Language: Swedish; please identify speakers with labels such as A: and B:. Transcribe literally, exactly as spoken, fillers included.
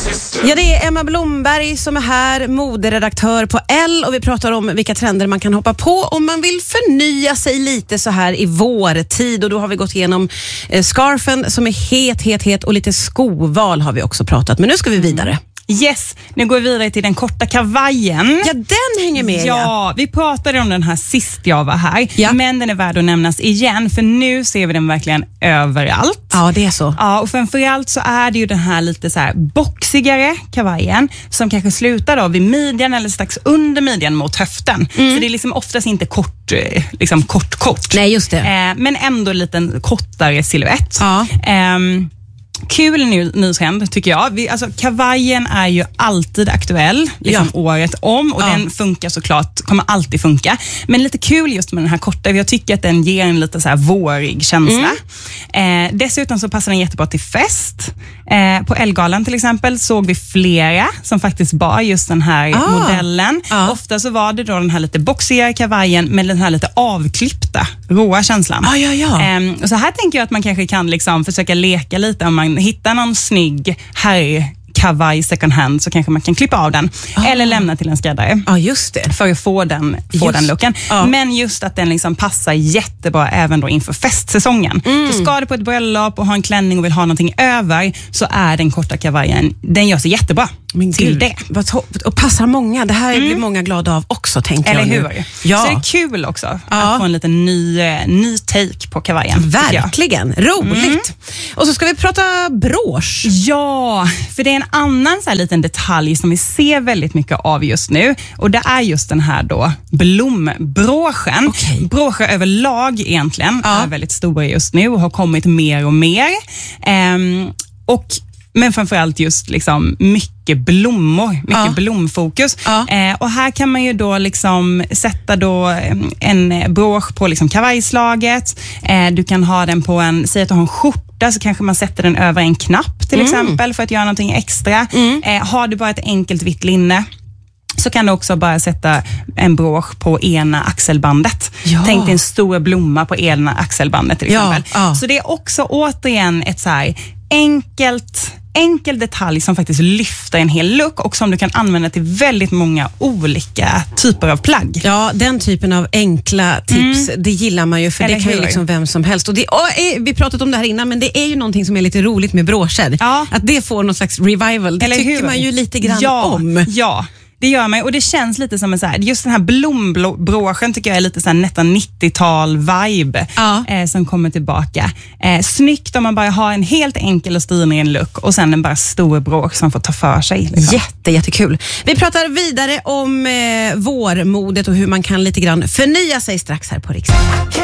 A: Ja, det är Emma Blomberg som är här, moderedaktör på L, och vi pratar om vilka trender man kan hoppa på om man vill förnya sig lite så här i vårtid. Och då har vi gått igenom eh, scarfen som är het, het, het, och lite skoval har vi också pratat. Men nu ska vi vidare.
B: Yes, nu går vi vidare till den korta kavajen.
A: Ja, den hänger med.
B: Ja,
A: ja.
B: Vi pratade om den här sist jag var här.
A: Ja.
B: Men den är värd att nämnas igen, för nu ser vi den verkligen överallt.
A: Ja, det är så.
B: Ja, och framförallt så är det ju den här lite så här boxigare kavajen som kanske slutar då vid midjan eller strax under midjan mot höften. Mm. Så det är liksom oftast inte kort, liksom kort, kort.
A: Nej, just det.
B: Eh, men ändå en liten kortare silhuett.
A: Ja.
B: Ehm, Kul ny, ny trend tycker jag. Vi, alltså, kavajen är ju alltid aktuell liksom,
A: ja.
B: året om, och
A: ja.
B: den funkar såklart, kommer alltid funka. Men lite kul just med den här korta, jag tycker att den ger en lite så här vårig känsla. Mm. Eh, dessutom så passar den jättebra till fest. Eh, på Elgalan till exempel såg vi flera som faktiskt bar just den här
A: ah.
B: modellen.
A: Ah.
B: Ofta så var det då den här lite boxigare kavajen med den här lite avklippta, råa känslan.
A: Ah, ja, ja.
B: Eh, och så här tänker jag att man kanske kan liksom försöka leka lite. Om man hittar någon snygg herr kavaj second hand så kanske man kan klippa av den ah. eller lämna till en skräddare.
A: Ja, just det.
B: För att få den, få
A: just.
B: den looken.
A: Ah.
B: Men just att den liksom passar jättebra även då inför festsäsongen. Mm. Så ska du på ett bröllop och ha en klänning och vill ha någonting över, så är den korta kavajen, den gör sig jättebra
A: Men
B: till
A: Gud,
B: det.
A: Vad och passar många. Det här mm. blir många glada av också, tänker
B: Eller
A: jag
B: hur?
A: nu. Ja.
B: Så det är kul också
A: ja.
B: att få en liten ny, ny take på kavajen.
A: Verkligen, roligt. Mm. Och så ska vi prata brosch.
B: Ja, för det är en annan så här liten detalj som vi ser väldigt mycket av just nu. Och det är just den här då blombroschen.
A: Okay.
B: Broscher överlag egentligen
A: ja.
B: är väldigt stora just nu och har kommit mer och mer. Ehm, och Men framförallt just liksom mycket blommor, mycket ja. blomfokus. Ja. Eh, och här kan man ju då liksom sätta då en brosch på liksom kavajslaget. Eh, du kan ha den på en, säg att du har en skjorta, så kanske man sätter den över en knapp till mm. exempel för att göra någonting extra. Mm. Eh, har du bara ett enkelt vitt linne, så kan du också bara sätta en brosch på ena axelbandet. Ja. Tänk dig en stor blomma på ena axelbandet till exempel. Ja. Ja. Så det är också återigen ett så här enkelt enkel detalj som faktiskt lyfter en hel look och som du kan använda till väldigt många olika typer av plagg.
A: Ja, den typen av enkla tips, mm. det gillar man ju, för Eller det kan hur? ju liksom vem som helst. Och det, och, vi pratat om det här innan, men det är ju någonting som är lite roligt med broscher. Ja. Att det får någon slags revival, det Eller tycker hur? man ju lite grann
B: ja.
A: om.
B: Ja, det gör man, och det känns lite som en så här, just den här blombroschen tycker jag är lite så här nästan nittiotal vibe ja. eh, som kommer tillbaka. Eh, snyggt om man bara har en helt enkel och stilig look och sen en bara stor brosch som får ta för sig. Liksom.
A: Jätte, jättekul. Vi pratar vidare om eh, vårmodet och hur man kan lite grann förnya sig strax här på Riksdagen.